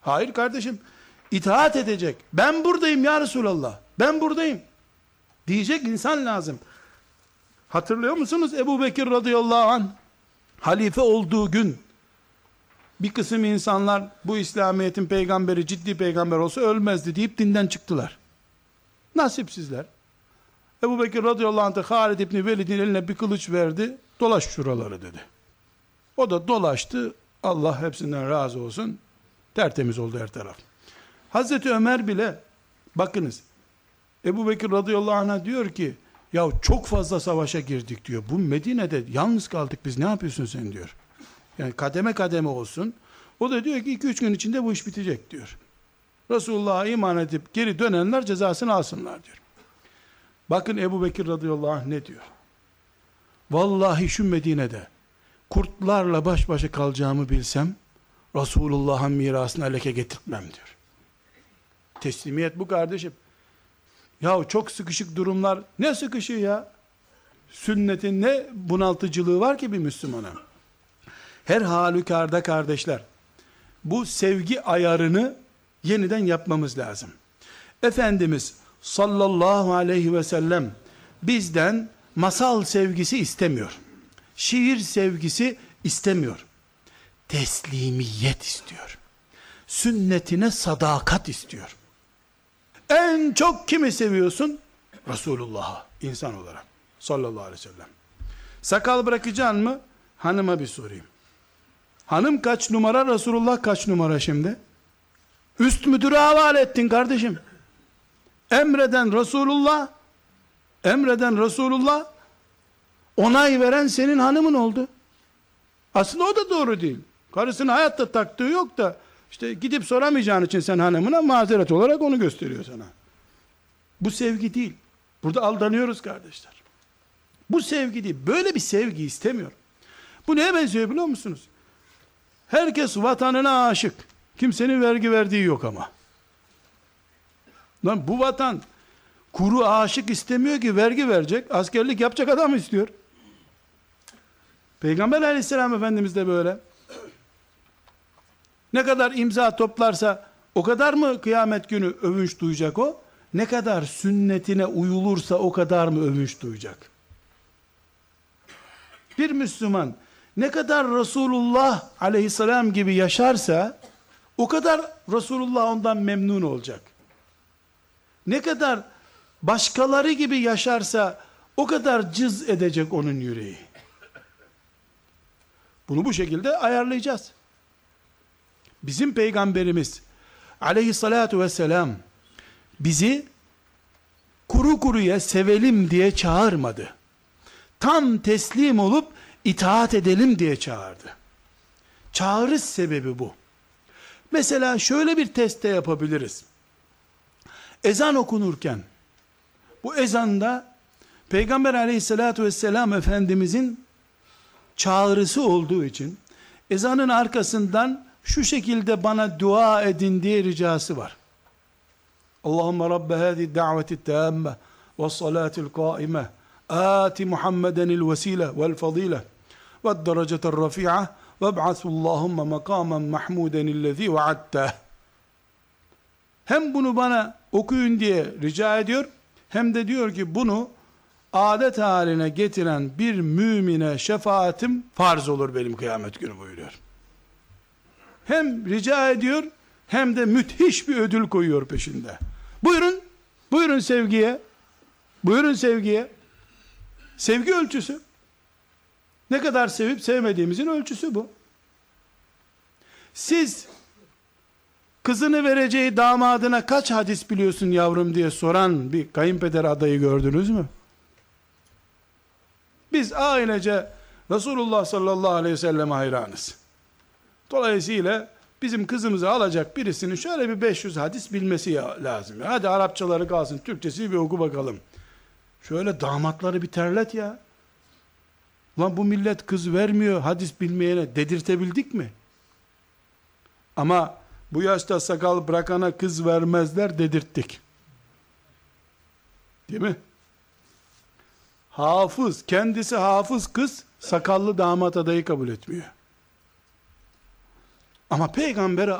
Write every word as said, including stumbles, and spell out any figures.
Hayır kardeşim, itaat edecek. Ben buradayım ya Resulallah, ben buradayım diyecek insan lazım. Hatırlıyor musunuz Ebu Bekir radıyallahu anh halife olduğu gün bir kısım insanlar bu İslamiyet'in peygamberi ciddi peygamber olsa ölmezdi deyip dinden çıktılar. Nasipsizler. Ebu Bekir radıyallahu anh da Halid İbni Velid'in eline bir kılıç verdi. Dolaş şuraları dedi. O da dolaştı. Allah hepsinden razı olsun. Tertemiz oldu her taraf. Hazreti Ömer bile bakınız Ebu Bekir radıyallahu anh'a diyor ki ya çok fazla savaşa girdik diyor. Bu Medine'de yalnız kaldık biz, ne yapıyorsun sen diyor. Yani kademe kademe olsun. O da diyor ki iki üç gün içinde bu iş bitecek diyor. Resulullah'a iman edip geri dönenler cezasını alsınlar diyor. Bakın Ebu Bekir radıyallahu anh ne diyor. Vallahi şu Medine'de kurtlarla baş başa kalacağımı bilsem Resulullah'ın mirasına leke getirtmem diyor. Teslimiyet bu kardeşim. Ya çok sıkışık durumlar, ne sıkışığı ya? Sünnetin ne bunaltıcılığı var ki bir Müslümana? Her halükarda kardeşler, bu sevgi ayarını yeniden yapmamız lazım. Efendimiz sallallahu aleyhi ve sellem bizden masal sevgisi istemiyor. Şiir sevgisi istemiyor. Teslimiyet istiyor. Sünnetine sadakat istiyor. En çok kimi seviyorsun? Resulullah'ı insan olarak. Sallallahu aleyhi ve sellem. Sakal bırakacaksın mı? Hanıma bir sorayım. Hanım kaç numara, Resulullah kaç numara şimdi? Üst müdüre havale ettin kardeşim. Emreden Resulullah, emreden Resulullah, onay veren senin hanımın oldu. Aslında o da doğru değil. Karısının hayatta taktığı yok da, işte gidip soramayacağın için sen hanımına mazeret olarak onu gösteriyor sana. Bu sevgi değil. Burada aldanıyoruz kardeşler. Bu sevgi değil. Böyle bir sevgi istemiyor. Bu neye benziyor biliyor musunuz? Herkes vatanına aşık. Kimsenin vergi verdiği yok ama. Lan bu vatan kuru aşık istemiyor ki, vergi verecek, askerlik yapacak adam istiyor. Peygamber aleyhisselam Efendimiz de böyle. Ne kadar imza toplarsa o kadar mı kıyamet günü övünç duyacak o? Ne kadar sünnetine uyulursa o kadar mı övünç duyacak? Bir Müslüman ne kadar Resulullah aleyhisselam gibi yaşarsa o kadar Resulullah ondan memnun olacak. Ne kadar başkaları gibi yaşarsa o kadar cız edecek onun yüreği. Bunu bu şekilde ayarlayacağız. Bizim Peygamberimiz aleyhissalatu vesselam bizi kuru kuruya sevelim diye çağırmadı. Tam teslim olup itaat edelim diye çağırdı. Çağırış sebebi bu. Mesela şöyle bir test de yapabiliriz. Ezan okunurken, bu ezanda Peygamber aleyhissalatu vesselam Efendimizin çağrısı olduğu için ezanın arkasından şu şekilde bana dua edin diye ricası var. Allahümme Rabbe hâzi da'veti tâmme ve salâtil kâime âti Muhammedenil vesile vel fadile ve derecetel rafi'a ve b'asullahümme makâmen mahmûdenillezî ve'atteh. Hem bunu bana okuyun diye rica ediyor, hem de diyor ki bunu adet haline getiren bir mümine şefaatim farz olur benim kıyamet günü buyuruyor. Hem rica ediyor, hem de müthiş bir ödül koyuyor peşinde. Buyurun, buyurun sevgiye, buyurun sevgiye. Sevgi ölçüsü. Ne kadar sevip sevmediğimizin ölçüsü bu. Siz kızını vereceği damadına kaç hadis biliyorsun yavrum diye soran bir kayınpeder adayı gördünüz mü? Biz ailece Resulullah sallallahu aleyhi ve selleme hayranız. Dolayısıyla bizim kızımızı alacak birisinin şöyle bir beş yüz hadis bilmesi lazım. Hadi Arapçaları kalsın, Türkçesi bir oku bakalım. Şöyle damatları bir terlet ya. Lan bu millet kız vermiyor hadis bilmeyene dedirtebildik mi? Ama bu yaşta sakal bırakana kız vermezler dedirttik. Değil mi? Hafız, kendisi hafız kız, sakallı damat adayı kabul etmiyor. Ama peygambere